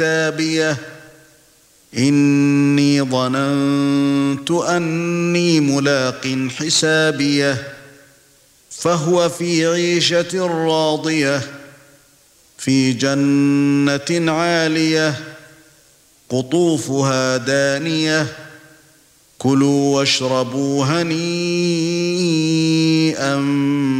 حسابيه إني ظننت أني ملاق حسابيه فهو في عيشة راضية في جنة عالية قطوفها دانية كلوا واشربوا هنيئا